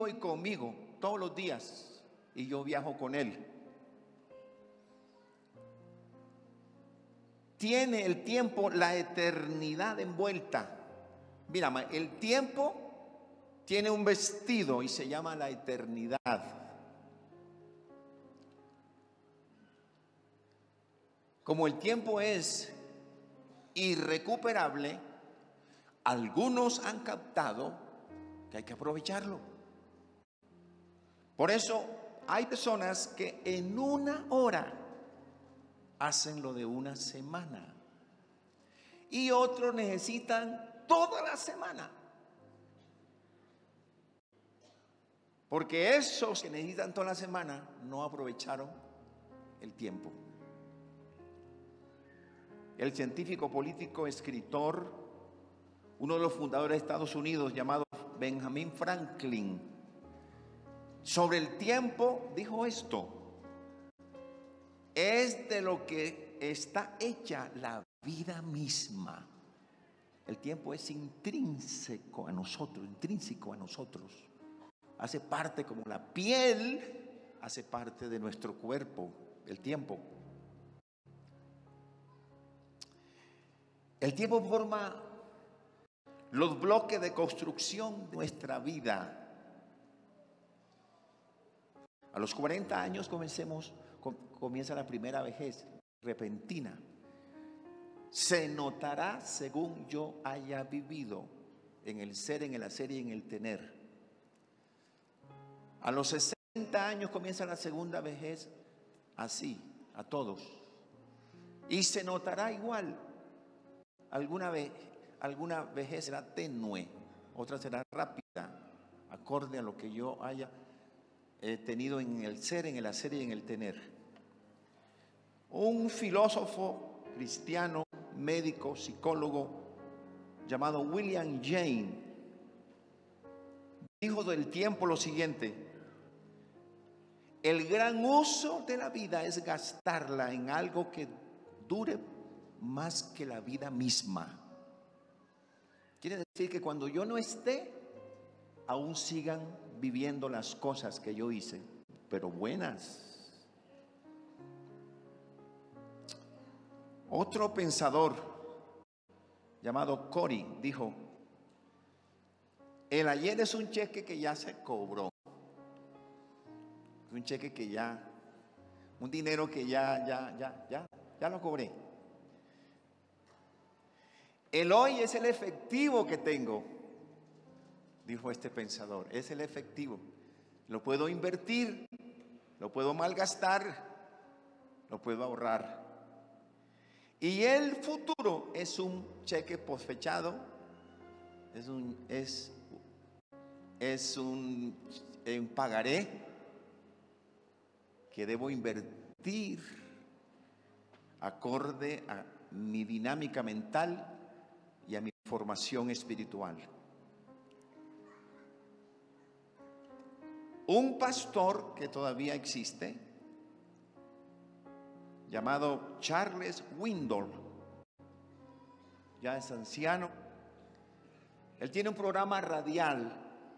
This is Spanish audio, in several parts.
y conmigo todos los días y yo viajo con Él. Tiene el tiempo la eternidad envuelta. Mira, el tiempo tiene un vestido y se llama la eternidad. Como el tiempo es irrecuperable, algunos han captado que hay que aprovecharlo. Por eso hay personas que en una hora hacen lo de una semana y otros necesitan toda la semana, porque esos que necesitan toda la semana no aprovecharon el tiempo. El científico político, escritor, uno de los fundadores de Estados Unidos, llamado Benjamin Franklin, sobre el tiempo dijo esto: es de lo que está hecha la vida misma. El tiempo es intrínseco a nosotros, hace parte, como la piel hace parte de nuestro cuerpo, el tiempo. El tiempo forma los bloques de construcción de nuestra vida. A los 40 años comienza la primera vejez repentina. Se notará según yo haya vivido, en el ser, en el hacer y en el tener. A los 60 años comienza la segunda vejez, así, a todos. Y se notará igual. Alguna vejez será tenue, otra será rápida, acorde a lo que yo haya tenido en el ser, en el hacer y en el tener. Un filósofo cristiano, médico, psicólogo, llamado William James, dijo del tiempo lo siguiente: el gran uso de la vida es gastarla en algo que dure más que la vida misma. Quiere decir que cuando yo no esté, aún sigan viviendo las cosas que yo hice, pero buenas. Otro pensador llamado Cori dijo: el ayer es un cheque que ya se cobró, un cheque que ya, un dinero que ya lo cobré. El hoy es el efectivo que tengo, dijo este pensador, es el efectivo. Lo puedo invertir, lo puedo malgastar, lo puedo ahorrar. Y el futuro es un cheque posfechado, es un pagaré que debo invertir acorde a mi dinámica mental y a mi formación espiritual. Un pastor que todavía existe, llamado Charles Swindoll, ya es anciano. Él tiene un programa radial,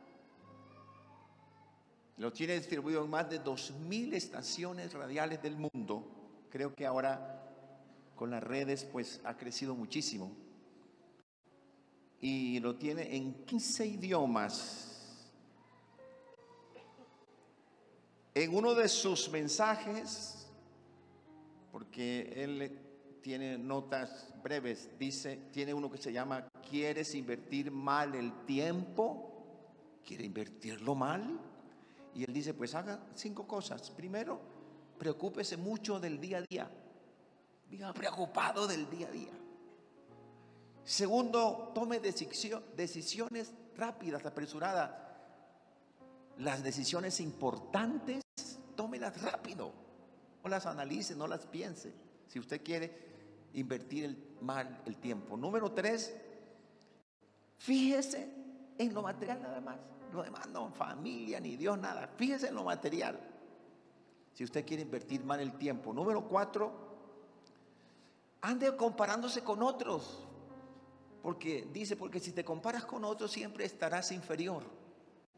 lo tiene distribuido en más de 2,000 estaciones radiales del mundo. Creo que ahora con las redes pues ha crecido muchísimo. Y lo tiene en 15 idiomas. En uno de sus mensajes, porque él tiene notas breves, tiene uno que se llama: ¿quieres invertir mal el tiempo? ¿Quiere invertirlo mal? Y él dice: pues haga 5 cosas. Primero, preocúpese mucho del día a día. Viva preocupado del día a día. Segundo, tome decisiones rápidas, apresuradas. Las decisiones importantes, tómelas rápido. No las analice, no las piense, si usted quiere invertir mal el tiempo. Número 3, fíjese en lo material nada más. Lo demás no, familia, ni Dios, nada. Fíjese en lo material, si usted quiere invertir mal el tiempo. Número 4, ande comparándose con otros. Porque si te comparas con otros siempre estarás inferior.